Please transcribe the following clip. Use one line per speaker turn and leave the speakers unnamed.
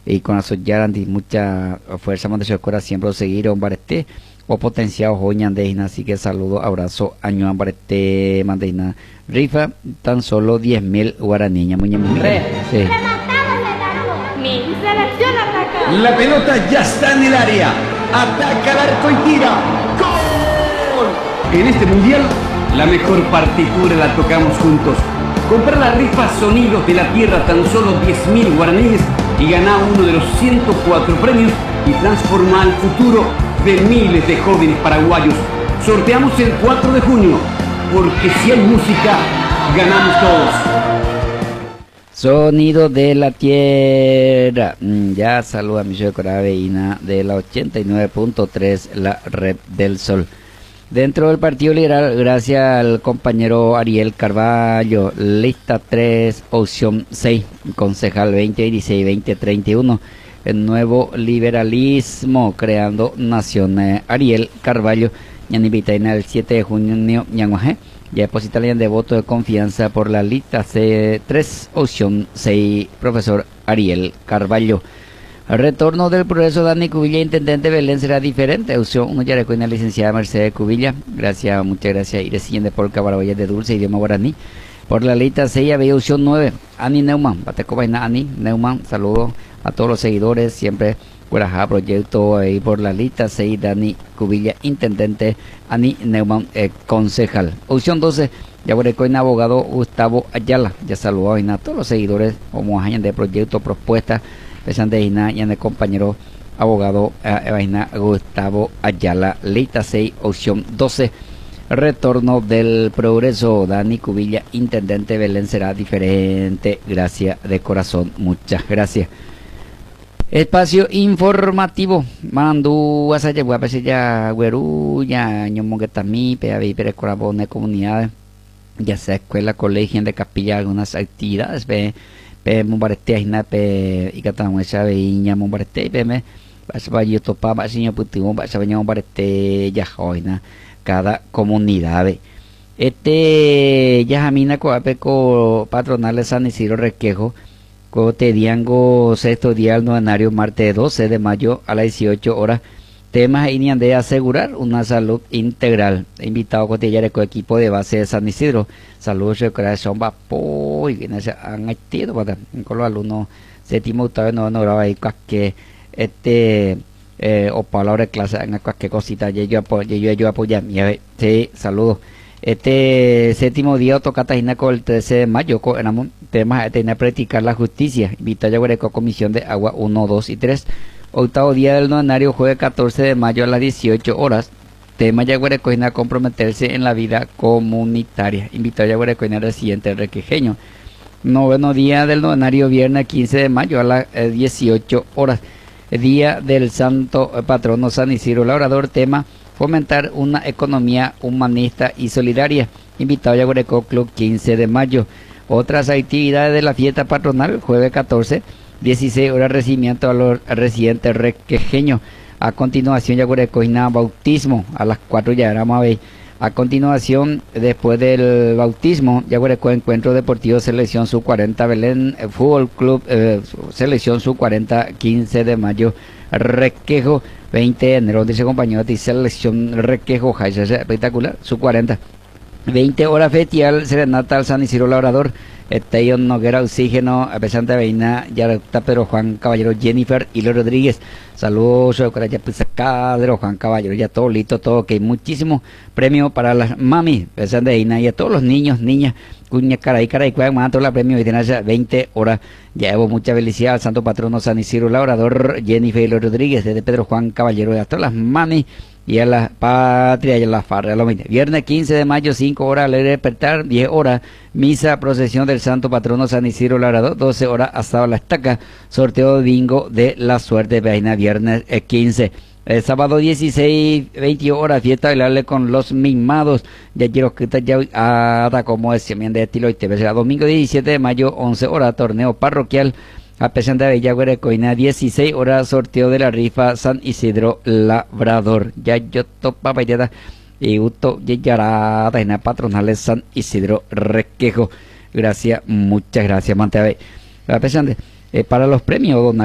y con asoyaran de mucha fuerza más de su cora siempre seguir un barete o potenciado joñan de Ina, así que saludo, abrazo, año barete mandeina rifa tan solo 10.000 guaraniña muñe sí.
Mi selección ataca.
La pelota ya está en el área. Ataca al arco y tira. ¡Gol! En este mundial, la mejor partitura la tocamos juntos. Comprar la rifa Sonidos de la Tierra tan solo 10.000 guaraníes y ganar uno de los 104 premios y transformar el futuro de miles de jóvenes paraguayos. Sorteamos el 4 de junio, porque si hay música, ganamos todos.
Sonido de la Tierra. Ya saluda a mi veína de la 89.3, la Red del Sol. Dentro del Partido Liberal, gracias al compañero Ariel Carvalho, lista 3, opción 6, concejal 2026-2031, el nuevo liberalismo creando nación. Ariel Carvalho, ñanivita en el 7 de junio, ñanguaje, ya depositarían de voto de confianza por la lista C3, opción 6, profesor Ariel Carvalho. El retorno del progreso, Dani Cubilla, intendente Belén, será diferente. Opción 1, ya recuerda la licenciada Mercedes Cubilla. Gracias, muchas gracias. Y recién por Cabaraboya de Dulce, idioma guaraní. Por la lista 6, había opción 9, Ani Neumann. Bateco vaina Ani Neumann. Saludos a todos los seguidores. Siempre Guarajá Proyecto ahí por la lista 6, Dani Cubilla, intendente, Ani Neumann, concejal. Opción 12, ya recuerda abogado Gustavo Ayala. Ya saludó a todos los seguidores como hayan de proyecto, propuesta. Pesante y el compañero abogado Gustavo Ayala, lista 6, opción 12, retorno del progreso, Dani Cubilla, intendente Belén, será diferente. Gracias de corazón, muchas gracias. Espacio informativo, Mandú, Asaya, Guapesilla, Güerú, ya Ñomonguetamí, Peaví, Pérez Corabón, de comunidades, ya sea escuela, colegio, de capilla, algunas actividades, Mumbarete aina pe ikatan sabe iña mumbarete pe me va yo topa va señor putimo va sabe mumbarete ya hoina cada comunidad yajamina ko apeco patronal San Isidro Requejo co tediango sexto día al novenario martes 12 de mayo a las 18 horas. Temas inian de asegurar una salud integral. Invitado cotillare con equipo de base de San Isidro. Saludos de corazón vapo y viene han activo para con los alumnos séptimo octavo no honoraba ahí que o palabra de clase en cualquier cosita yo apoyar sí, saludos. Séptimo día Tocatajina con el 13 de mayo con temas de practicar la justicia. Invitado a con comisión de agua 1, 2 y 3. Octavo día del novenario, jueves 14 de mayo a las 18 horas. Tema Yaguarecoina, comprometerse en la vida comunitaria. Invitado a Yaguarecoina, residente requejeño. Noveno día del novenario, viernes 15 de mayo a las 18 horas. Día del santo patrono San Isidro Labrador. Tema, fomentar una economía humanista y solidaria. Invitado a Yaguareco Club 15 de mayo. Otras actividades de la fiesta patronal, jueves 14, 16 horas, recibimiento a los residentes requejeños. A continuación, Yaguarecoina, bautismo. A las 4 ya éramos a ver. A continuación, después del bautismo, Yaguareco encuentro deportivo selección sub-40 Belén, Fútbol Club, selección sub-40, 15 de mayo, Requejo, 20 de enero, dice compañero, dice selección Requejo, espectacular, sub-40. 20 horas festival, serenata al San Isidro Labrador. Esteyon Noguera, Oxígeno, a pesar de Veina, ya está Pedro Juan Caballero, Jennifer y Leo Rodríguez. Saludos, ya Pedro Juan Caballero, ya todo listo, todo ok. Muchísimos premios para las mami, a pesar de Veina, y a todos los niños, niñas, cuña, cara y cuál, más todos los premios, y tenés 20 horas. Ya hubo mucha felicidad al santo patrono San Isidro Labrador, Jennifer y Leo Rodríguez, desde Pedro Juan Caballero, y a todas las mami y a la patria y a la farra. Viernes 15 de mayo, 5 horas, alegre despertar, 10 horas, misa, procesión del santo patrono San Isidro Labrador, 12 horas, asado a la estaca, sorteo de bingo de la suerte, vaina, viernes 15. El sábado 16, 20 horas, fiesta bailarle con los mimados. Ya quiero que ya hasta como es de estilo y TV. Domingo 17 de mayo, 11 horas, torneo parroquial. A pesar de Bellaguarecoina, 16 horas, sorteo de la rifa San Isidro Labrador. Ya yo topa bayada y uto llegará en patronales San Isidro Requejo. Gracias, muchas gracias, Manteve. A pesar de para los premios, don